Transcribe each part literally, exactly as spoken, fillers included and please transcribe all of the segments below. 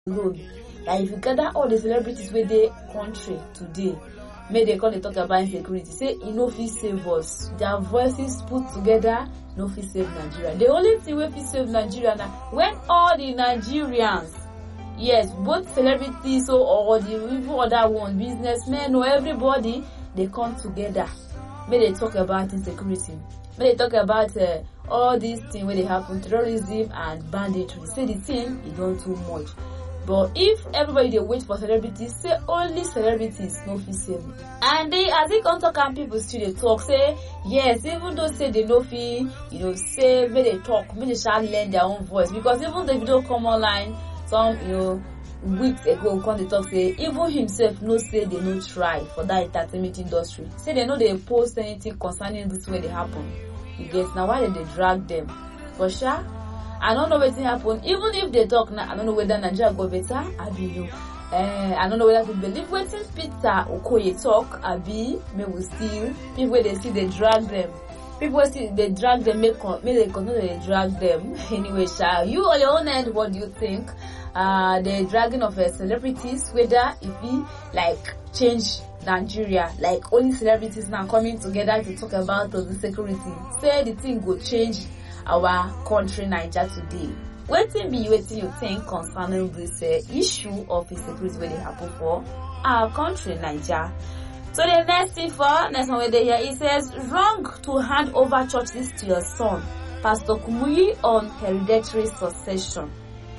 alone. Like if you gather all the celebrities with the country today, may they come and talk about insecurity. Say you know fit save us. Their voices put together, no fit save Nigeria. The only thing we fit save Nigeria now when all the Nigerians, yes, both celebrities or, or the even other one, businessmen or everybody, they come together. May they talk about insecurity. May they talk about uh, all these things where they happen, terrorism and banditry. Say the thing, you don't too much. But if everybody they wait for celebrities, say only celebrities no fit save. And they, as they come to camp, people still they talk. Say yes, even though say they no fit, you know, say when they talk, when they shall learn their own voice. Because even though if you don't come online, some you know weeks ago come they talk say even himself no say they no try for that entertainment industry. Say they know they post anything concerning this way they happen. You get now why did they drag them? For sure. I don't know what happen. Even if they talk now, I don't know whether Nigeria go better. I be you. Uh, I don't know whether to believe what Peter Okoye talk. I be me will still people they see they drag them. People see they drag them. Make make they continue they drag them. Anyway, Sha, you on your own end, what do you think? Uh, the dragging of uh, celebrities, whether if we like change Nigeria, like only celebrities now coming together to talk about the security. Say the thing go change our country Nigeria today. Waiting be waiting you think concerning this uh, issue of insecurity where they happen for our country Nigeria. So the next thing for next one where they hear it says wrong to hand over churches to your son. Pastor Kumuyi on hereditary succession.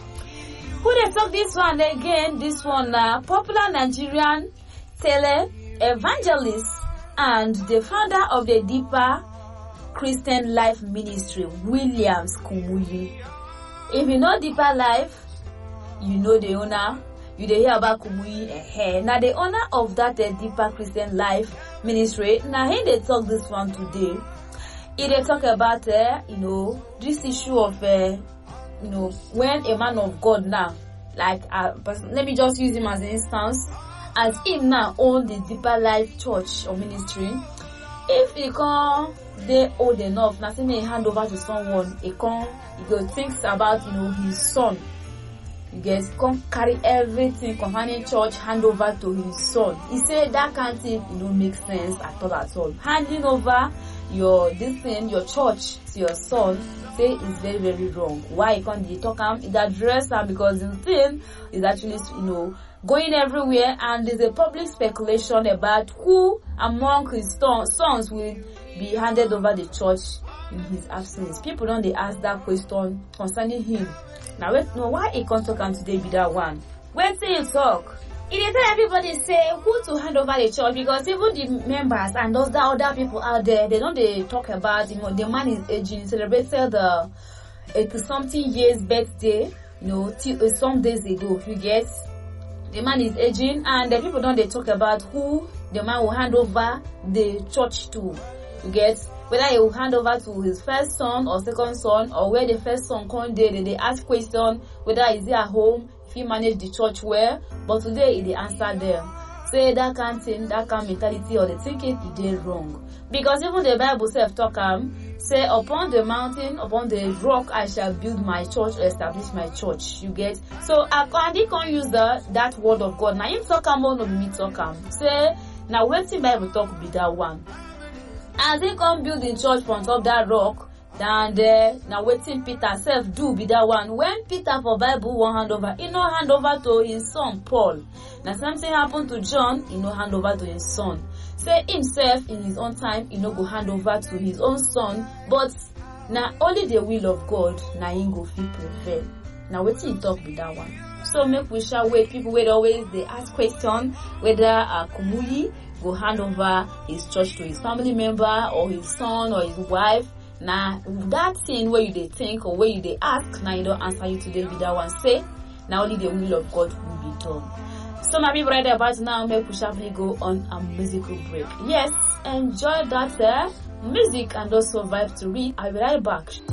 Who they talk this one again? This one uh, popular Nigerian tele evangelist and the founder of the Deeper Christian Life Ministry, Williams Kumuyi. If you know Deeper Life, you know the owner. You dey hear about Kumuyi. Eh, now the owner of that uh, Deeper Christian Life Ministry. Now he they talk this one today. He they talk about uh, you know this issue of uh, you know when a man of God now, like uh, let me just use him as an instance, as him now own the Deeper Life Church or ministry. If he can't they old enough, now say me hand over to someone, he can't he go thinks about you know his son. You guys can't carry everything concerning church hand over to his son. He said that can't thing you know make sense at all at all. Handing over your this thing, your church to your son, say is very very wrong. Why you can't talk him? It address him because the thing is actually you know going everywhere, and there's a public speculation about who among his sons will be handed over the church in his absence. People don't they ask that question concerning him. Now wait, no, why he can't talk and today be that one? When say you talk, it is tell everybody say who to hand over the church, because even the members and those other people out there, they don't they talk about you know the man is aging, celebrated the eighty something years birthday, you know, till, uh, some days ago. You get. The man is aging, and the people don't they talk about who the man will hand over the church to. You get whether he will hand over to his first son or second son, or where the first son come there. They, they ask question whether is he at home, if he manage the church well. But today they answer them. Say that kind thing, that kind mentality or the thinking it is wrong. Because even the Bible self talk um say upon the mountain, upon the rock I shall build my church or establish my church. You get so I can't can't use the that word of God. Now you talk am no be me talk am. Say now wetin Bible talk be that one. As they come build the church on top that rock, and uh, now wetin Peter self do be that one. When Peter for Bible won't hand over, he no hand over to his son Paul. Now something happened to John, he no hand over to his son. Say himself in his own time, he no go hand over to his own son, but now only the will of God now he go fit prevail. Now wetin he talk be that one. So make we shall wait. People wait always they ask question whether uh, Kumuyi go hand over his church to his family member or his son or his wife. Now that thing where you they think or where you they ask, now you don't answer you today with that one. Say now only the will of God will be done. So my people right about now, make we sharply go on a musical break. Yes, enjoy that uh, music and also vibe to read. I'll be right back.